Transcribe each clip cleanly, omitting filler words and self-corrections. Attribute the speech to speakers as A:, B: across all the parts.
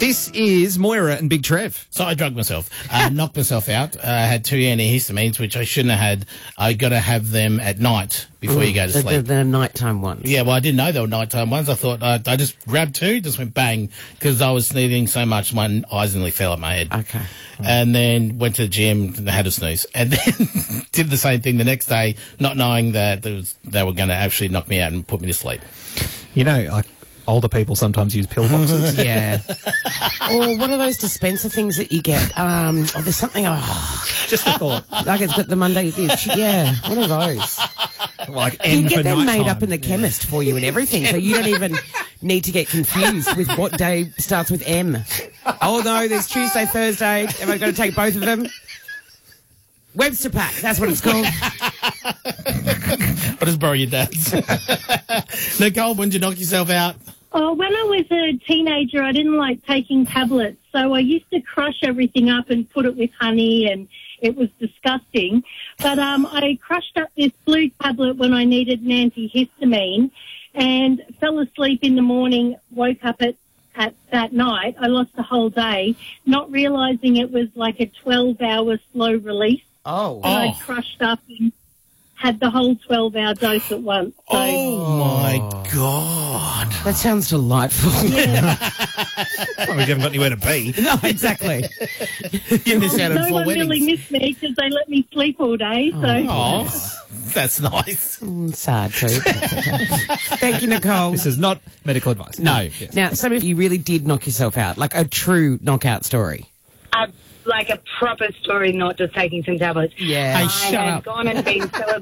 A: This is Moira and Big Trev.
B: So I drugged myself, knocked myself out. I had 2 antihistamines, which I shouldn't have had. I got to have them at night before you go to sleep.
C: The nighttime ones.
B: Yeah, well, I didn't know they were nighttime ones. I thought I just grabbed 2, just went bang, because I was sneezing so much my eyes nearly fell out my head.
C: Okay.
B: And then went to the gym and had a snooze. And then did the same thing the next day, not knowing that they were going to actually knock me out and put me to sleep.
A: You know, like older people sometimes use pill boxes.
C: Yeah. Or what are those dispenser things that you get? There's something.
A: Just a thought.
C: Like it's got the Monday. Yeah. What are those?
A: Like
C: You
A: M
C: get
A: for
C: them
A: nighttime.
C: made up in the chemist for you and everything, so you don't even need to get confused with what day starts with M. Oh no, there's Tuesday, Thursday. Am I going to take both of them? Webster Pack, that's what it's called.
B: I'll just borrow your dad's. Nicole, when did you knock yourself out?
D: Oh, when I was a teenager, I didn't like taking tablets, so I used to crush everything up and put it with honey, and it was disgusting. But I crushed up this blue tablet when I needed an antihistamine and fell asleep in the morning, woke up at that night. I lost the whole day, not realising it was like a 12-hour slow release.
C: Oh.
D: And I crushed up and had the whole 12-hour dose at once. So,
B: Oh, my God.
C: That sounds delightful.
D: yeah.
A: Well, we haven't got anywhere to be.
C: No, exactly.
B: You missed out on
D: No
B: 4
D: one
B: weddings.
D: really missed me because they let me sleep all day. So.
B: Oh, that's nice.
C: Sad too. Thank you, Nicole.
A: This is not medical advice.
B: No.
A: Yes.
C: Now, some of you really did knock yourself out, like a true knockout story.
E: Like a proper story, not just taking some tablets.
C: Yeah.
B: Hey,
E: I
B: shut
E: had
B: up.
E: gone and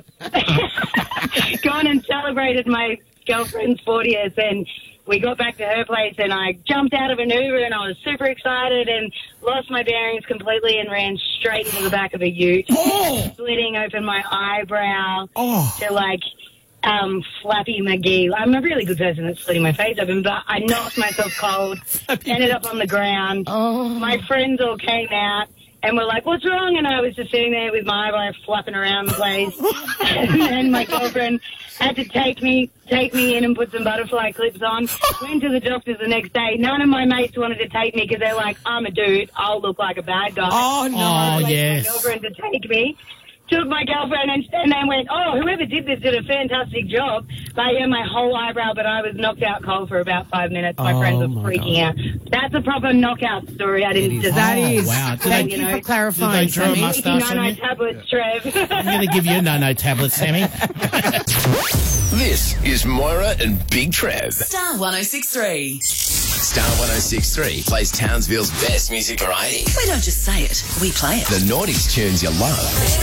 E: gone and celebrated my girlfriend's 40th, and we got back to her place, and I jumped out of an Uber, and I was super excited, and lost my bearings completely, and ran straight into the back of a ute, splitting open my eyebrow to like Flappy McGee. I'm a really good person at splitting my face open, but I knocked myself cold, ended up on the ground. My friends all came out and were like, "What's wrong?" And I was just sitting there with my eyebrow flapping around the place. And then my girlfriend had to take me in and put some butterfly clips on. Went to the doctors the next day. None of my mates wanted to take me because they're like, "I'm a dude. I'll look like a bad guy."
C: Oh, no.
B: Oh,
E: My
B: yes.
E: girlfriend to take me. Took my girlfriend and then went, "Oh, whoever did this did a fantastic job." But yeah, my whole eyebrow, but I was knocked out cold for about 5 minutes. My friends were freaking out. That's a proper knockout story. I didn't just
C: That is.
B: wow. Did
C: Thank
B: they-
C: you for
B: Did
C: clarifying,
B: they draw a
C: Sammy.
B: mustache on
E: no
B: you?
E: tablets, Trev.
B: I'm going to give you a no-no tablet, Sammy.
F: This is Moira and Big Trev.
G: Star 106.3.
F: Star 106.3 plays Townsville's best music variety.
G: We don't just say it, we play it.
F: The noughties tunes you love.